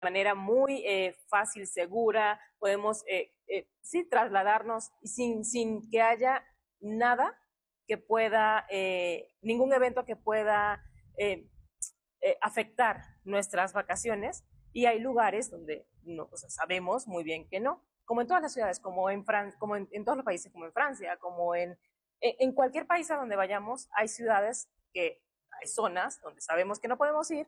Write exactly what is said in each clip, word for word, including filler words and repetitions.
manera muy eh, fácil, segura, podemos eh, eh, sí trasladarnos sin, sin que haya nada que pueda, eh, ningún evento que pueda eh, eh, afectar nuestras vacaciones, y hay lugares donde no, o sea, sabemos muy bien que no, como en todas las ciudades, como en, Fran como en, en todos los países, como en Francia, como en, en, en cualquier país a donde vayamos, hay ciudades que, hay zonas donde sabemos que no podemos ir,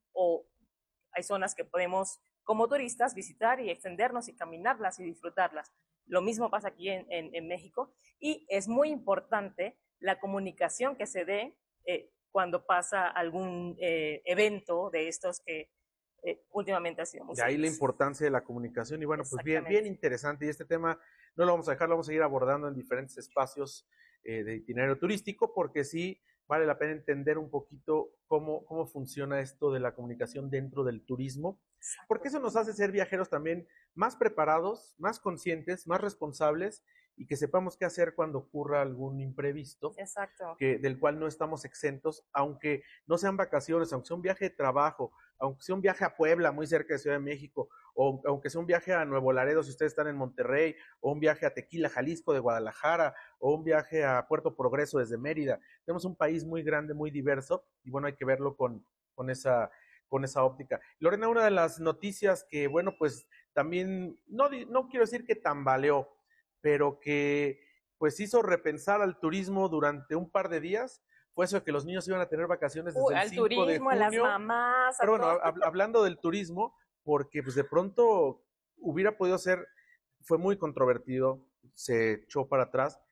o hay zonas que podemos como turistas visitar y extendernos y caminarlas y disfrutarlas. Lo mismo pasa aquí en, en, en México, y es muy importante la comunicación que se dé eh, cuando pasa algún eh, evento de estos que eh, últimamente ha sido muy De ahí la seguidos. importancia de la comunicación y bueno, pues bien, bien Exactamente. interesante y este tema no lo vamos a dejar, lo vamos a seguir abordando en diferentes espacios eh, de itinerario turístico porque sí vale la pena entender un poquito cómo, cómo funciona esto de la comunicación dentro del turismo, porque Exacto. eso nos hace ser viajeros también más preparados, más conscientes, más responsables y que sepamos qué hacer cuando ocurra algún imprevisto Exacto. que, del cual no estamos exentos, aunque no sean vacaciones, aunque sea un viaje de trabajo, aunque sea un viaje a Puebla, muy cerca de Ciudad de México, o aunque sea un viaje a Nuevo Laredo, si ustedes están en Monterrey, o un viaje a Tequila, Jalisco, de Guadalajara, o un viaje a Puerto Progreso desde Mérida. Tenemos un país muy grande, muy diverso, y bueno, hay que verlo con, con esa con esa óptica. Lorena, una de las noticias que, bueno, pues también, no, no quiero decir que tambaleó, pero que pues hizo repensar al turismo durante un par de días, fue eso de que los niños iban a tener vacaciones Uh, desde el al cinco de turismo, a las junio, mamás, a pero bueno, todos. hab hablando del turismo, porque pues de pronto hubiera podido ser, fue muy controvertido, se echó para atrás,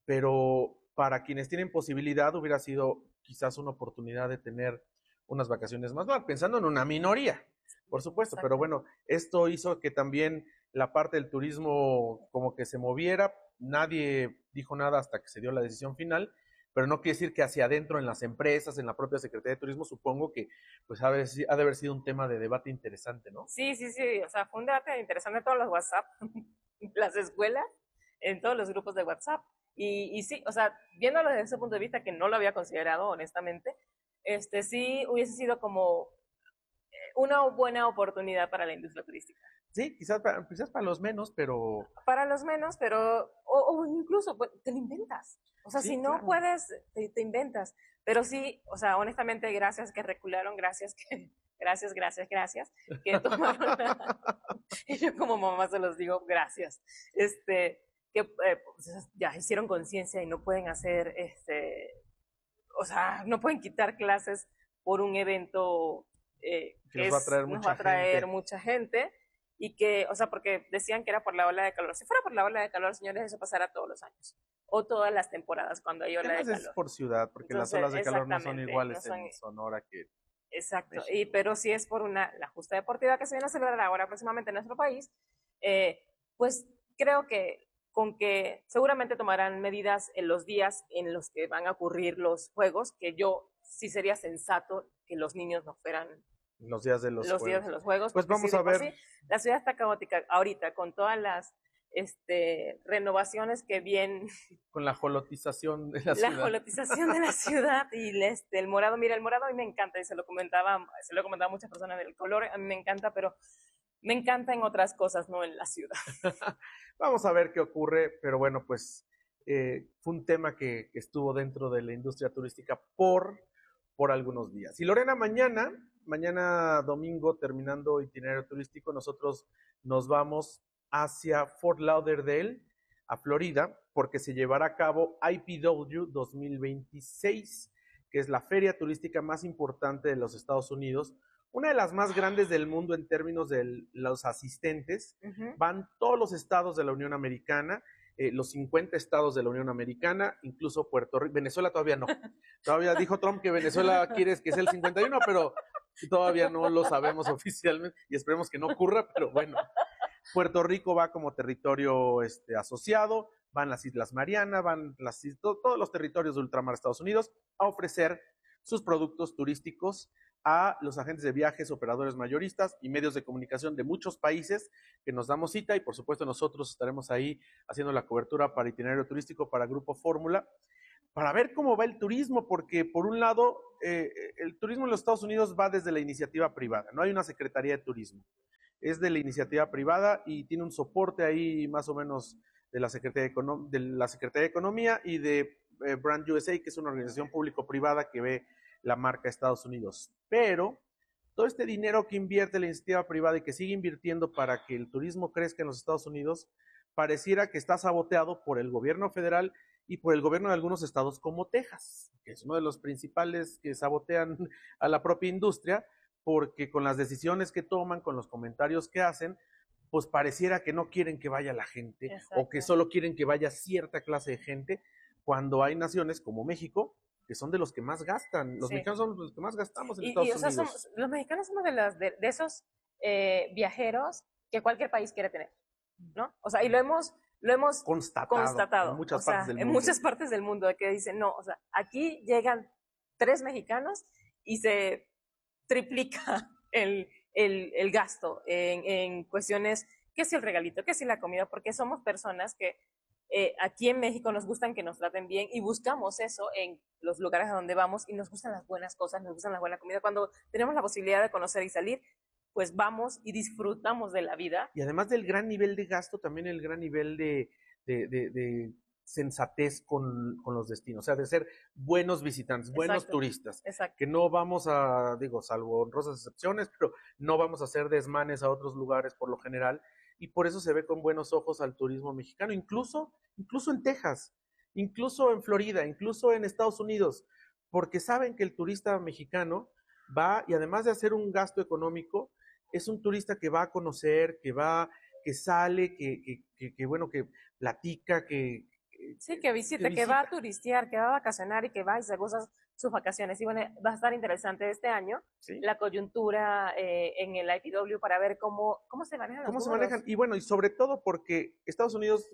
pero para quienes tienen posibilidad hubiera sido quizás una oportunidad de tener unas vacaciones más largas, pensando en una minoría, por supuesto, pero Exacto. bueno, esto hizo que también la parte del turismo como que se moviera, nadie dijo nada hasta que se dio la decisión final, pero no quiere decir que hacia adentro en las empresas, en la propia Secretaría de Turismo, supongo que pues ha de, ha de haber sido un tema de debate interesante, ¿no? Sí, sí, sí, o sea, fue un debate interesante en todos los WhatsApp, las escuelas, en todos los grupos de WhatsApp. Y, y sí, o sea, viéndolo desde ese punto de vista, que no lo había considerado, honestamente, este sí hubiese sido como una buena oportunidad para la industria turística. Sí, quizás para, quizás para los menos, pero Para los menos, pero, o, o incluso pues, te lo inventas. O sea, si sí, no claro. puedes, te, te inventas. Pero sí, o sea, honestamente, gracias que recularon, gracias que, gracias, gracias, gracias, que tomaron la, y yo como mamá se los digo, gracias, este, que eh, pues, ya hicieron conciencia y no pueden hacer, este, o sea, no pueden quitar clases por un evento eh, Que que nos va a es, traer nos va mucha a traer gente. mucha gente, y que, o sea, porque decían que era por la ola de calor. Si fuera por la ola de calor, señores, eso pasará todos los años o todas las temporadas cuando hay ola de Además es calor. por ciudad, porque las Entonces, olas de calor no son exactamente, no iguales son en Sonora que en exacto. Y México. pero si es por una la justa deportiva que se viene a celebrar ahora próximamente en nuestro país, eh, pues creo que con que seguramente tomarán medidas en los días en los que van a ocurrir los juegos, que yo sí sería sensato que los niños no fueran Los días de los los días de juegos. los juegos, Pues porque sí, vamos de a por ver sí, la ciudad está caótica ahorita con todas las este, renovaciones que bien, con la jolotización de la la ciudad. jolotización de la ciudad y este, el morado, mira, el morado a mí me encanta y se lo comentaba, se lo he comentado a muchas personas del color, a mí me encanta, pero me encanta en otras cosas, no en la ciudad. Vamos a ver qué ocurre, pero bueno, pues eh, fue un tema que, que, estuvo dentro de la industria turística por, por algunos días. Y Lorena, mañana, mañana domingo, terminando itinerario turístico, nosotros nos vamos hacia Fort Lauderdale, a Florida, porque se llevará a cabo I P W dos mil veintiséis, que es la feria turística más importante de los Estados Unidos, una de las más grandes del mundo en términos de los asistentes. Uh -huh. Van todos los estados de la Unión Americana, eh, los cincuenta estados de la Unión Americana, incluso Puerto Rico. Venezuela todavía no. Todavía dijo Trump que Venezuela quiere que sea el cincuenta y uno, pero todavía no lo sabemos oficialmente y esperemos que no ocurra, pero bueno. Puerto Rico va como territorio este, asociado, van las Islas Marianas, van las, todos los territorios de ultramar Estados Unidos a ofrecer sus productos turísticos a los agentes de viajes, operadores mayoristas y medios de comunicación de muchos países que nos damos cita y por supuesto nosotros estaremos ahí haciendo la cobertura para itinerario turístico para Grupo Fórmula para ver cómo va el turismo, porque por un lado, eh, el turismo en los Estados Unidos va desde la iniciativa privada, no hay una Secretaría de Turismo, es de la iniciativa privada y tiene un soporte ahí más o menos de la Secretaría de, Econom de, la Secretaría de Economía y de eh, Brand U S A, que es una organización público-privada que ve la marca Estados Unidos. Pero todo este dinero que invierte la iniciativa privada y que sigue invirtiendo para que el turismo crezca en los Estados Unidos, pareciera que está saboteado por el gobierno federal y por el gobierno de algunos estados como Texas, que es uno de los principales que sabotean a la propia industria, porque con las decisiones que toman, con los comentarios que hacen, pues pareciera que no quieren que vaya la gente. Exacto. O que solo quieren que vaya cierta clase de gente, cuando hay naciones como México, que son de los que más gastan. Los sí. mexicanos son los que más gastamos en y, Estados y, o sea, Unidos. Somos, los mexicanos somos de, las, de, de esos eh, viajeros que cualquier país quiere tener, ¿no? O sea, y lo hemos... Lo hemos constatado, constatado en muchas o sea, partes del en mundo. muchas partes del mundo, que dicen, no, o sea, aquí llegan tres mexicanos y se triplica el, el, el gasto en, en cuestiones, que si el regalito, que si la comida, porque somos personas que eh, aquí en México nos gustan que nos traten bien y buscamos eso en los lugares a donde vamos y nos gustan las buenas cosas, nos gustan la buena comida. Cuando tenemos la posibilidad de conocer y salir, pues vamos y disfrutamos de la vida. Y además del gran nivel de gasto, también el gran nivel de, de, de, de sensatez con, con los destinos, o sea, de ser buenos visitantes, buenos Exacto. turistas, Exacto. que no vamos a, digo, salvo honrosas excepciones, pero no vamos a hacer desmanes a otros lugares por lo general, y por eso se ve con buenos ojos al turismo mexicano, incluso, incluso en Texas, incluso en Florida, incluso en Estados Unidos, porque saben que el turista mexicano va, y además de hacer un gasto económico, es un turista que va a conocer, que va, que sale, que, que, que, que bueno, que platica, que... Sí, que visita, que visita, que va a turistear, que va a vacacionar y que va y se goza sus vacaciones. Y bueno, va a estar interesante este año, ¿sí? La coyuntura eh, en el I P W para ver cómo, cómo se manejan los ¿Cómo números? se manejan? Y bueno, y sobre todo porque Estados Unidos...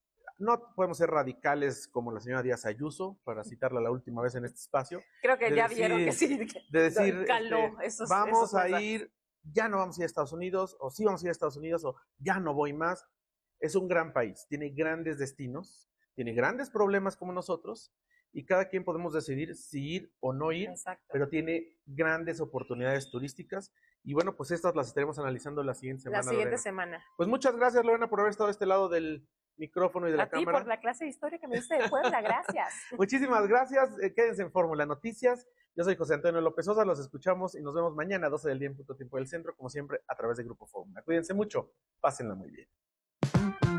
No podemos ser radicales como la señora Díaz Ayuso, para citarla la última vez en este espacio. Creo que ya decir, vieron que sí. Que de decir, caló este, esos, vamos esos a ir, ya no vamos a ir a Estados Unidos, o sí vamos a ir a Estados Unidos, o ya no voy más. Es un gran país, tiene grandes destinos, tiene grandes problemas como nosotros, y cada quien podemos decidir si ir o no ir, Exacto. pero tiene grandes oportunidades turísticas. Y bueno, pues estas las estaremos analizando la siguiente semana. La siguiente Lorena. semana. Pues muchas gracias, Lorena, por haber estado de este lado del micrófono y de a la ti cámara. por la clase de historia que me diste de Puebla, gracias. Muchísimas gracias, eh, quédense en Fórmula Noticias. Yo soy José Antonio López Sosa, los escuchamos y nos vemos mañana a doce del día en punto tiempo del centro, como siempre, a través de Grupo Fórmula. Cuídense mucho, pásenla muy bien.